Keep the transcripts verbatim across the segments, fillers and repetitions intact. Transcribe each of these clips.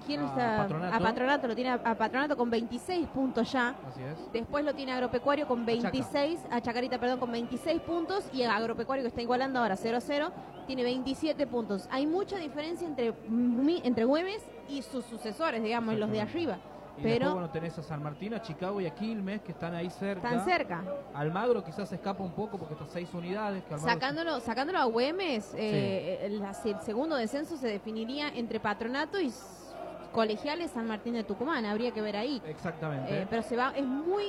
¿Quién a está? Patronato. A Patronato, lo tiene a, a Patronato con veintiséis puntos ya. Así es. Después lo tiene Agropecuario con veintiséis, a, a Chacarita, perdón, con veintiséis puntos, y a Agropecuario, que está igualando ahora cero a cero, tiene veintisiete puntos. Hay mucha diferencia entre, entre Güemes y sus sucesores, digamos, los de arriba. Y pero después, bueno, tenés a San Martín, a Chicago y a Quilmes, que están ahí cerca. Están cerca. Almagro quizás se escapa un poco porque está seis unidades. Que Sacándolo, se... sacándolo a Güemes, eh, sí. el, el segundo descenso se definiría entre Patronato y Colegiales San Martín de Tucumán. Habría que ver ahí. Exactamente. Eh, pero se va, es muy...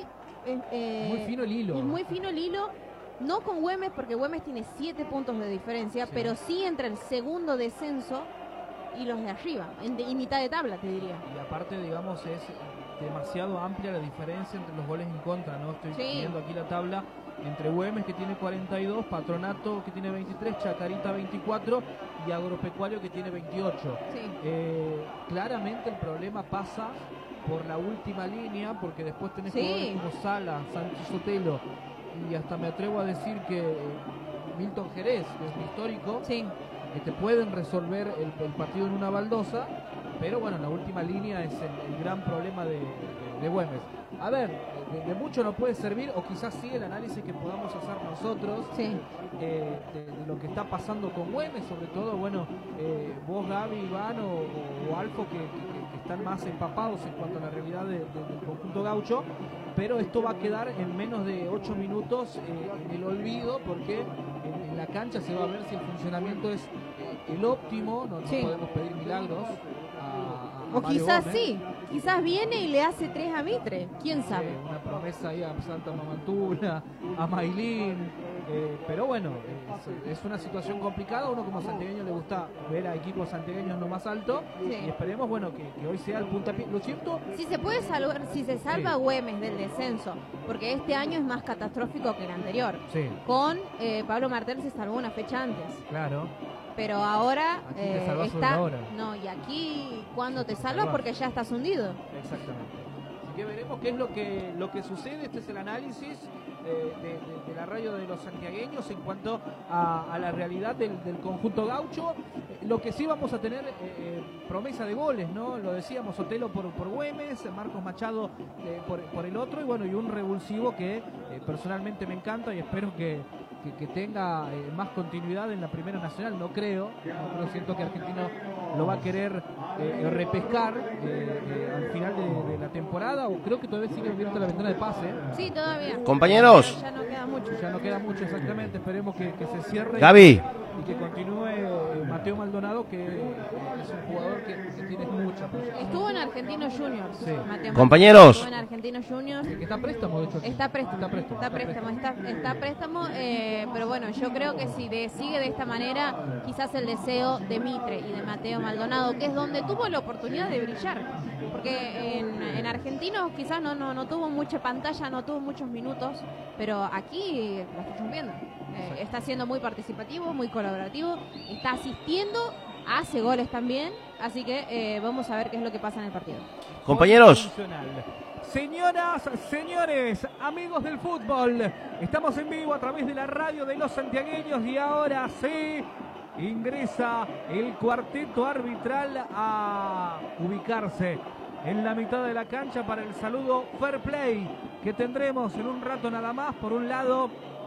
Eh, muy fino el hilo. Es muy fino el hilo. No con Güemes, porque Güemes tiene siete puntos de diferencia, sí. pero sí entre el segundo descenso y los de arriba, en de, y mitad de tabla, te diría. Y aparte, digamos, es demasiado amplia la diferencia entre los goles en contra, ¿no? Estoy sí. viendo aquí la tabla entre Güemes, que tiene cuarenta y dos, Patronato, que tiene veintitrés, Chacarita, veinticuatro, y Agropecuario, que tiene veintiocho. Sí. Eh, claramente el problema pasa por la última línea, porque después tenés sí. jugadores como Sala, Sánchez Sotelo, y hasta me atrevo a decir que eh, Milton Jerez, que es un histórico, sí. que te pueden resolver el, el partido en una baldosa, pero bueno, la última línea es el, el gran problema de, de, de Güemes. A ver, de, de mucho no puede servir, o quizás sí el análisis que podamos hacer nosotros sí. eh, de, de lo que está pasando con Güemes, sobre todo, bueno, eh, vos, Gaby, Iván o, o, o Alfo, que, que, que están más empapados en cuanto a la realidad de, de, del conjunto gaucho, pero esto va a quedar en menos de ocho minutos eh, en el olvido, porque en, en la cancha se va a ver si el funcionamiento es eh, el óptimo, no, no sí. podemos pedir milagros. A, a o Mario quizás Gómez. sí, quizás viene y le hace tres a Mitre, quién sabe. Eh, una promesa ahí a Santa Mamantula, a Mailín, eh, pero bueno, es, es una situación complicada. Uno como santiagueño le gusta ver a equipos santiagueños lo más alto, sí. y esperemos, bueno, que, que hoy sea el puntapié. Lo cierto, si se puede salvar, si se salva sí. Güemes del descenso, porque este año es más catastrófico que el anterior. Sí. Con eh, Pablo Martel se salvó una fecha antes. Claro. Pero ahora aquí eh, te salvas está hora. No, y aquí cuando te salvas porque ya estás hundido. Exactamente. Así que veremos qué es lo que lo que sucede. Este es el análisis eh, de, de, de la radio de los santiagueños en cuanto a, a la realidad del, del conjunto gaucho. Eh, lo que sí vamos a tener eh, promesa de goles, ¿no? Lo decíamos, Sotelo por, por Güemes, Marcos Machado eh, por, por el otro, y bueno, y un revulsivo que eh, personalmente me encanta y espero que Que, que tenga eh, más continuidad en la Primera Nacional. No creo, no creo, siento que Argentino lo va a querer eh, repescar eh, eh, al final de, de la temporada, o creo que todavía sigue abierta la ventana de pase. Sí, todavía. Compañeros. Ya no queda mucho. Ya no queda mucho, exactamente. Esperemos que, que se cierre. Gaby. Y que continúe eh, Mateo Maldonado, que es un jugador que, que tiene mucha proyección. Estuvo en Argentinos Juniors. Sí. Mateo Compañeros. Estuvo en Argentinos Juniors. Que está préstamo, de hecho. Aquí. Está préstamo. Está préstamo. Está préstamo. Está, está préstamo. Eh, pero bueno, yo creo que si de, sigue de esta manera, quizás el deseo de Mitre y de Mateo Maldonado, que es donde tuvo la oportunidad de brillar. Porque en, en Argentinos quizás no, no, no tuvo mucha pantalla, no tuvo muchos minutos, pero aquí la está rompiendo. Eh, está siendo muy participativo, muy colaborativo, está asistiendo, hace goles también, así que eh, vamos a ver qué es lo que pasa en el partido. Compañeros. Señoras, señores, amigos del fútbol, estamos en vivo a través de la radio de los santiagueños y ahora sí ingresa el cuarteto arbitral a ubicarse en la mitad de la cancha para el saludo fair play que tendremos en un rato nada más. Por un lado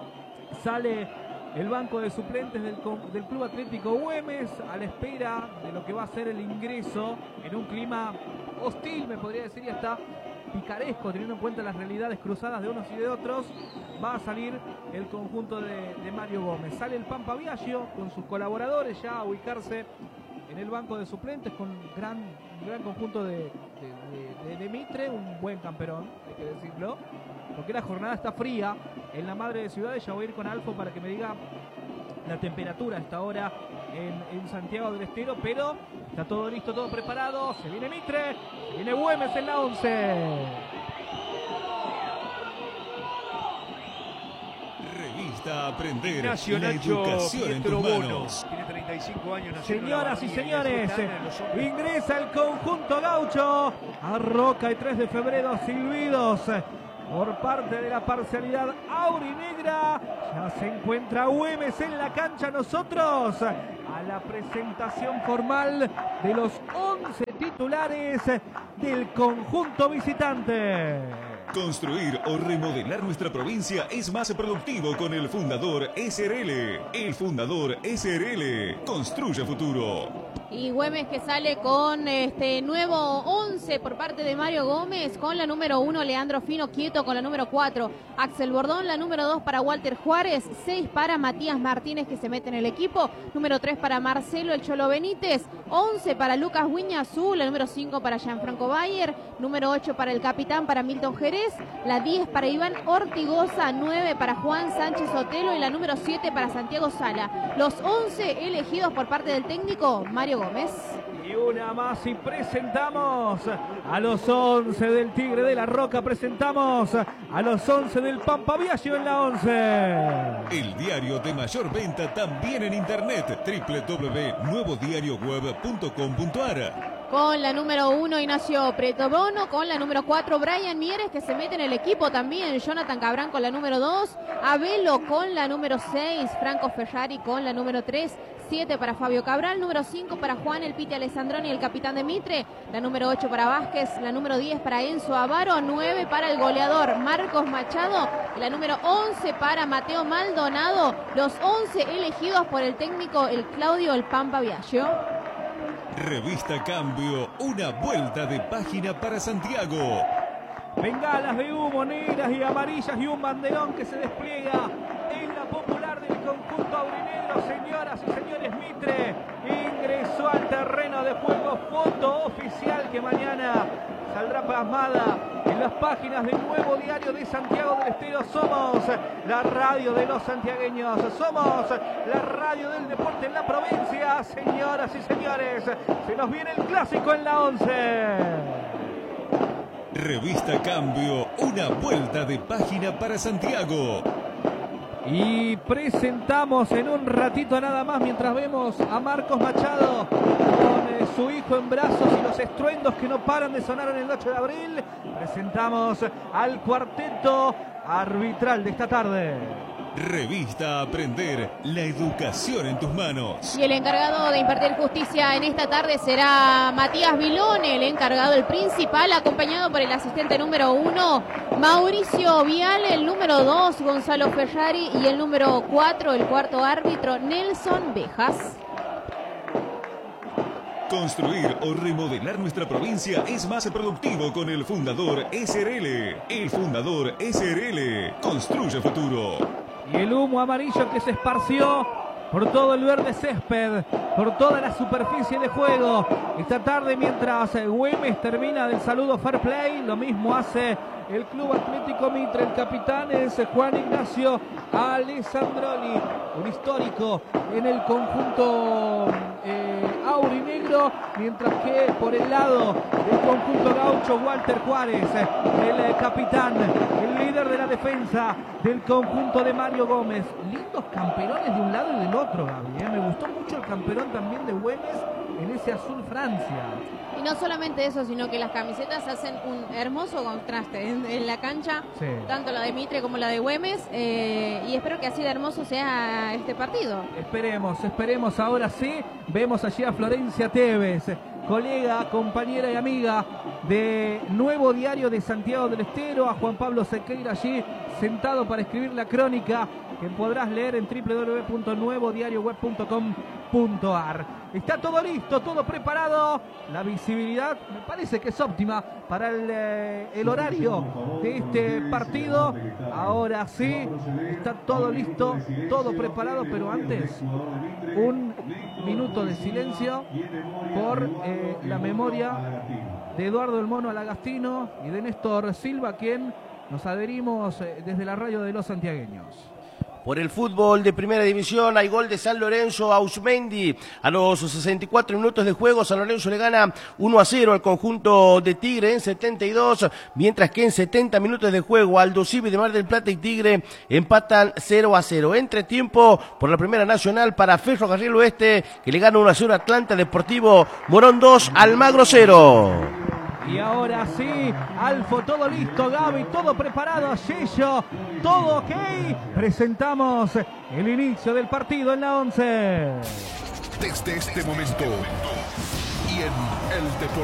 sale el banco de suplentes del, del Club Atlético Güemes a la espera de lo que va a ser el ingreso en un clima hostil, me podría decir, y hasta picaresco, teniendo en cuenta las realidades cruzadas de unos y de otros. Va a salir el conjunto de, de Mario Gómez. Sale el Pampa Viaggio con sus colaboradores ya a ubicarse en el banco de suplentes con gran, gran conjunto de, de, de, de Mitre, un buen camperón, hay que decirlo. Porque la jornada está fría en la madre de ciudades. Ya voy a ir con Alfo para que me diga la temperatura a esta hora en, en Santiago del Estero, pero está todo listo, todo preparado. Se viene Mitre, se viene Güemes en la once. Revista Aprender, Ignacio la Nacho educación en tus manos. Tiene treinta y cinco años. Señoras y señores, ingresa el conjunto gaucho a Roca y tres de febrero, silbidos por parte de la parcialidad aurinegra. Ya se encuentra Güemes en la cancha. Nosotros a la presentación formal de los once titulares titulares del conjunto visitante. Construir o remodelar nuestra provincia es más productivo con el Fundador S R L. El Fundador S R L construye futuro. Y Güemes que sale con este nuevo once por parte de Mario Gómez, con la número uno Leandro Fino Quieto, con la número cuatro Axel Bordón, la número dos para Walter Juárez, seis para Matías Martínez que se mete en el equipo, número tres para Marcelo El Cholo Benítez, once para Lucas Guiñazú, la número cinco para Gianfranco Bayer, número ocho para el capitán para Milton Jerez, la diez para Iván Ortigoza, nueve para Juan Sánchez Otelo y la número siete para Santiago Sala. Los once elegidos por parte del técnico Mario Gómez. Y una más y presentamos a los once del Tigre de la Roca, presentamos a los once del Pampa Viaggio en la once. El diario de mayor venta también en internet, doble u doble u doble u punto nuevo diario web punto com punto a r. Con la número uno Ignacio Pretobono, con la número cuatro Brian Mieres que se mete en el equipo también, Jonathan Cabrán con la número dos, Abelo con la número seis, Franco Ferrari con la número tres, siete para Fabio Cabral, número cinco para Juan El Piti Alessandroni, el capitán de Mitre, la número ocho para Vázquez, la número diez para Enzo Avaro, nueve para el goleador Marcos Machado, y la número once para Mateo Maldonado, los once elegidos por el técnico el Claudio El Pampa Viaggio. Revista Cambio, una vuelta de página para Santiago. Bengalas de humo negras y amarillas y un banderón que se despliega en la popular del conjunto aurinegro. Señoras y señores, Mitre ingresó al terreno de juego, foto oficial que mañana saldrá plasmada en las páginas del Nuevo Diario de Santiago del Estero. Somos la radio de los santiagueños, somos la radio del deporte en la provincia. Señoras y señores, se nos viene el clásico en la once. Revista Cambio, una vuelta de página para Santiago. Y presentamos en un ratito nada más, mientras vemos a Marcos Machado con eh, su hijo en brazos y los estruendos que no paran de sonar en el ocho de abril, presentamos al cuarteto arbitral de esta tarde. Revista Aprender, la educación en tus manos. Y el encargado de impartir justicia en esta tarde será Matías Vilone, el encargado, el principal, acompañado por el asistente número uno, Mauricio Vial, el número dos, Gonzalo Ferrari, y el número cuatro, el cuarto árbitro, Nelson Bejas. Construir o remodelar nuestra provincia es más productivo con el Fundador S R L. El Fundador S R L construye futuro. Y el humo amarillo que se esparció por todo el verde césped, por toda la superficie de juego. Esta tarde, mientras Güemes termina del saludo fair play, lo mismo hace el Club Atlético Mitre. El capitán es Juan Ignacio Alessandroni, un histórico en el conjunto eh, aurinegro, mientras que por el lado del conjunto gaucho, Walter Juárez, el eh, capitán, el líder de la defensa del conjunto de Mario Gómez. Lindos camperones de un lado y del otro, Gaby, ¿eh? Me gustó mucho el camperón también de Güemes en ese azul Francia. Y no solamente eso, sino que las camisetas hacen un hermoso contraste en, en la cancha, sí, tanto la de Mitre como la de Güemes, eh, y espero que así de hermoso sea este partido. Esperemos, esperemos, ahora sí. Vemos allí a Florencia Tevez, colega, compañera y amiga de Nuevo Diario de Santiago del Estero, a Juan Pablo Sequeira allí sentado para escribir la crónica que podrás leer en doble u doble u doble u punto nuevo diario web punto com punto a r. Está todo listo, todo preparado. La visibilidad me parece que es óptima para el, eh, el horario de este partido. Ahora sí, está todo listo, todo preparado, pero antes un minuto de silencio por eh, la memoria de Eduardo el Mono Alagastino y de Néstor Silva, a quien nos adherimos eh, desde la radio de los santiagueños. Por el fútbol de primera división hay gol de San Lorenzo a Ausmendi. A los sesenta y cuatro minutos de juego, San Lorenzo le gana uno a cero al conjunto de Tigre en setenta y dos, mientras que en setenta minutos de juego Aldo Civi de Mar del Plata y Tigre empatan cero a cero. Entretiempo por la primera nacional para Ferrocarril Oeste, que le gana uno a cero a Atlanta Deportivo Morón dos, Almagro cero. Y ahora sí, Alfo, todo listo, Gaby, todo preparado, Yello, todo ok. Presentamos el inicio del partido en la once. Desde este momento y en el deporte.